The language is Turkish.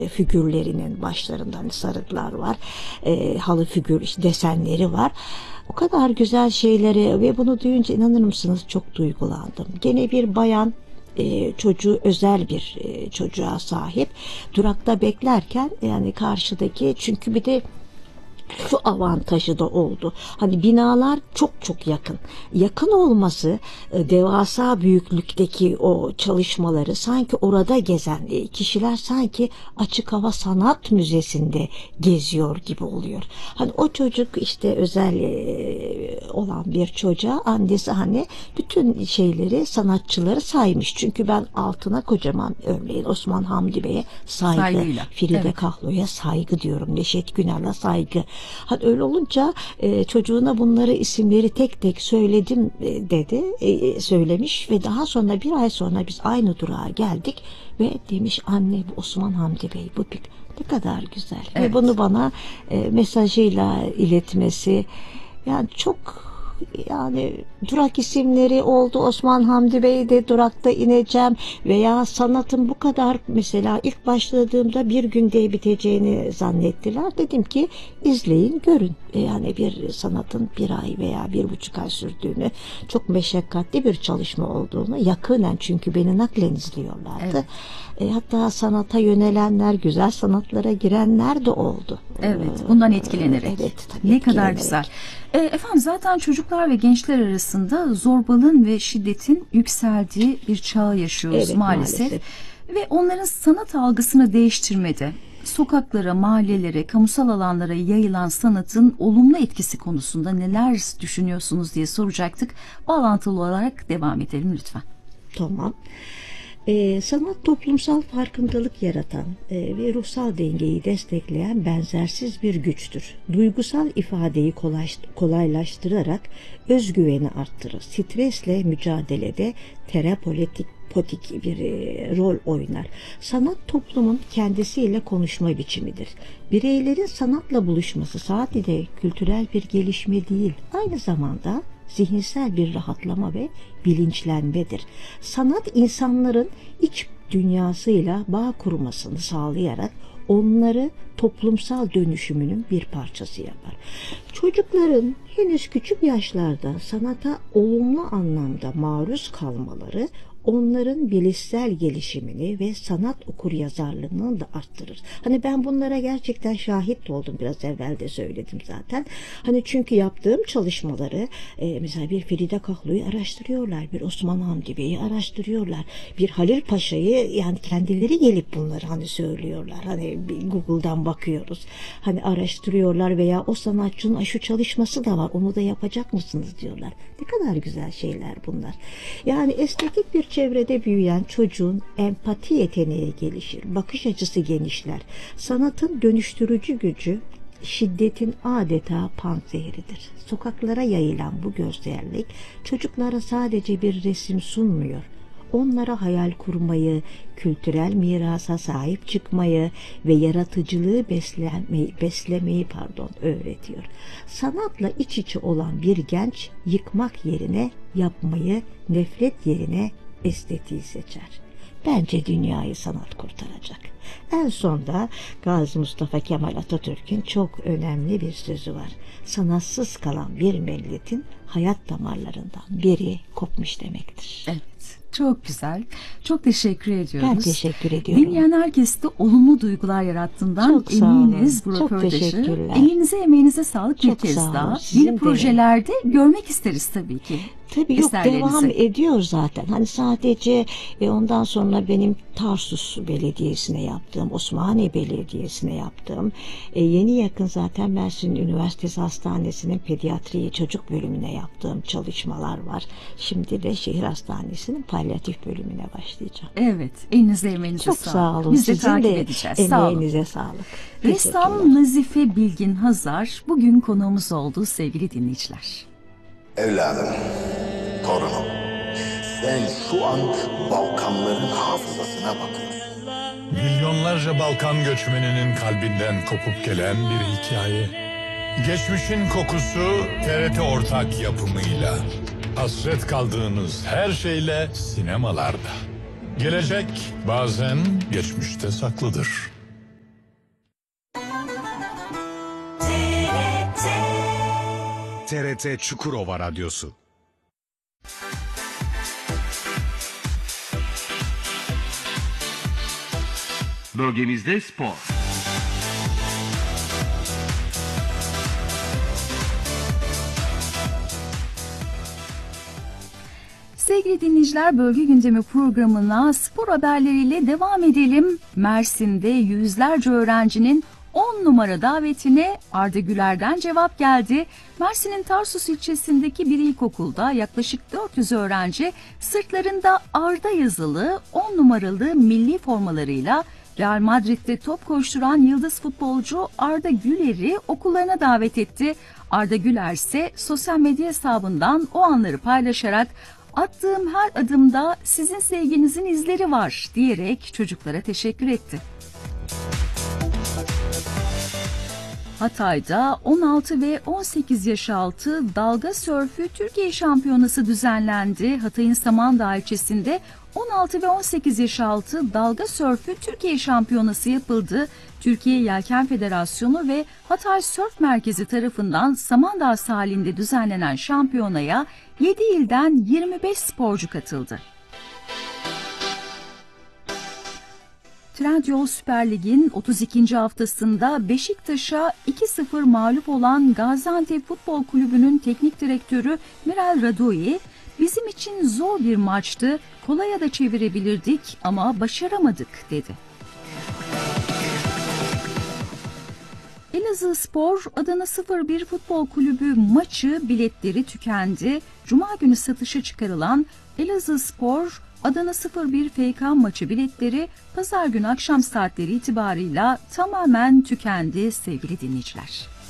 figürlerinin başlarında hani sarıklar var, halı figür işte desenleri var. O kadar güzel şeyleri ve bunu duyunca inanır mısınız çok duygulandım. Gene bir bayan çocuğu özel bir çocuğa sahip durakta beklerken yani karşıdaki çünkü bir de şu avantajı da oldu. Hani binalar çok çok yakın. Yakın olması devasa büyüklükteki o çalışmaları sanki orada gezen kişiler sanki açık hava sanat müzesinde geziyor gibi oluyor. Hani o çocuk işte özel olan bir çocuğa annesi hani bütün şeyleri sanatçıları saymış. Çünkü ben altına kocaman örneğin Osman Hamdi Bey'e saygı, saygıyla. Feride Evet. Kahlo'ya saygı diyorum. Neşet Günal'a saygı. Hani öyle olunca çocuğuna bunları isimleri tek tek söyledim dedi. Söylemiş ve daha sonra bir ay sonra biz aynı durağa geldik ve demiş anne bu Osman Hamdi Bey bu ne kadar güzel. Evet. Ve bunu bana mesajıyla iletmesi yani çok yani durak isimleri oldu. Osman Hamdi Bey'de durakta ineceğim veya sanatın bu kadar mesela ilk başladığımda bir günde biteceğini zannettiler. Dedim ki izleyin görün. Yani bir sanatın bir ay veya 1,5 ay sürdüğünü çok meşakkatli bir çalışma olduğunu yakinen çünkü beni naklen izliyorlardı. Evet. Hatta sanata yönelenler, güzel sanatlara girenler de oldu. Evet, bundan etkilenerek. Evet, tabii ne etkilenerek. kadar güzel. Efendim zaten çocuklar ve gençler arasında zorbalığın ve şiddetin yükseldiği bir çağ yaşıyoruz Evet, maalesef. Ve onların sanat algısını değiştirmede, sokaklara, mahallelere, kamusal alanlara yayılan sanatın olumlu etkisi konusunda neler düşünüyorsunuz diye soracaktık. Bağlantılı olarak devam edelim lütfen. Tamam. Sanat toplumsal farkındalık yaratan ve ruhsal dengeyi destekleyen benzersiz bir güçtür. Duygusal ifadeyi kolaylaştırarak özgüveni arttırır. Stresle mücadelede terapötik bir rol oynar. Sanat toplumun kendisiyle konuşma biçimidir. Bireylerin sanatla buluşması sadece kültürel bir gelişme değil, aynı zamanda zihinsel bir rahatlama ve bilinçlenmedir. Sanat insanların iç dünyasıyla bağ kurmasını sağlayarak onları toplumsal dönüşümünün bir parçası yapar. Çocukların henüz küçük yaşlarda sanata olumlu anlamda maruz kalmaları onların bilişsel gelişimini ve sanat okuryazarlığını da arttırır. Hani ben bunlara gerçekten şahit oldum, biraz evvel de söyledim zaten. Hani çünkü yaptığım çalışmaları mesela bir Feride Kahlo'yu araştırıyorlar, bir Osman Hamdi Bey'i araştırıyorlar, bir Halil Paşa'yı yani kendileri gelip bunları hani söylüyorlar. Hani Google'dan bakıyoruz. Hani araştırıyorlar veya o sanatçının şu çalışması da var, onu da yapacak mısınız diyorlar. Ne kadar güzel şeyler bunlar. Yani estetik bir çevrede büyüyen çocuğun empati yeteneği gelişir, bakış açısı genişler. Sanatın dönüştürücü gücü şiddetin adeta panzehiridir. Sokaklara yayılan bu görsellik çocuklara sadece bir resim sunmuyor. Onlara hayal kurmayı, kültürel mirasa sahip çıkmayı ve yaratıcılığı beslemeyi öğretiyor. Sanatla iç içe olan bir genç yıkmak yerine yapmayı, nefret yerine estetiği seçer. Bence dünyayı sanat kurtaracak. En sonda Gazi Mustafa Kemal Atatürk'ün çok önemli bir sözü var. Sanatsız kalan bir milletin hayat damarlarından biri kopmuş demektir. Evet. Çok güzel. Çok teşekkür ediyoruz. Ben teşekkür ediyorum. Dinleyen herkes de olumlu duygular yarattığından çok eminiz bu çok röportajı. teşekkürler. Elinize emeğinize sağlık çok bir kez daha. Sizin Yeni projelerde görmek isteriz tabii ki. Tabii yok, devam ediyor zaten. Hani sadece ondan sonra benim Tarsus Belediyesi'ne yaptığım, Osmaniye Belediyesi'ne yaptığım, yeni yakın zaten Mersin Üniversitesi Hastanesi'nin pediatri çocuk bölümüne yaptığım çalışmalar var. Şimdi de şehir hastanesinin palyatif bölümüne başlayacağım. Evet, elinize emeğinize çok sağlık. Sağ olun. Biz de Sizin takip de edeceğiz. emeğinize sağlık. Ressam Nazife Bilgin Hazar bugün konuğumuz oldu sevgili dinleyiciler. Evladım, torunum, sen şu an Balkanların hafızasına bakıyorsun. Milyonlarca Balkan göçmeninin kalbinden kopup gelen bir hikaye. Geçmişin kokusu TRT ortak yapımıyla. Hasret kaldığınız her şeyle sinemalarda. Gelecek bazen geçmişte saklıdır. TRT Çukurova Radyosu. Bölgemizde spor. Sevgili dinleyiciler, Bölge Gündemi programına spor haberleriyle devam edelim. Mersin'de yüzlerce öğrencinin 10 numara davetine Arda Güler'den cevap geldi. Mersin'in Tarsus ilçesindeki bir ilkokulda yaklaşık 400 öğrenci sırtlarında Arda yazılı 10 numaralı milli formalarıyla Real Madrid'de top koşturan yıldız futbolcu Arda Güler'i okullarına davet etti. Arda Güler ise sosyal medya hesabından o anları paylaşarak "Attığım her adımda sizin sevginizin izleri var" diyerek çocuklara teşekkür etti. Hatay'da 16 ve 18 yaş altı dalga sörfü Türkiye Şampiyonası düzenlendi. Hatay'ın Samandağ ilçesinde 16 ve 18 yaş altı dalga sörfü Türkiye Şampiyonası yapıldı. Türkiye Yelken Federasyonu ve Hatay Sörf Merkezi tarafından Samandağ sahilinde düzenlenen şampiyonaya 7 ilden 25 sporcu katıldı. Trendyol Süper Lig'in 32. haftasında Beşiktaş'a 2-0 mağlup olan Gaziantep Futbol Kulübü'nün teknik direktörü Miral Radoi, "Bizim için zor bir maçtı, kolaya da çevirebilirdik ama başaramadık" dedi. Elazığspor Adana 01 Futbol Kulübü maçı biletleri tükendi. Cuma günü satışa çıkarılan Elazığspor Adana 01 FK maçı biletleri pazar günü akşam saatleri itibarıyla tamamen tükendi sevgili dinleyiciler.